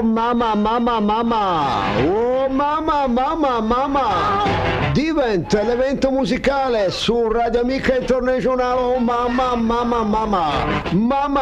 mamma, mamma, mamma. Oh mamma, mamma, mamma. Diventa l'evento musicale su Radio Amica Internazionale. Oh mamma, mamma, mamma. Mamma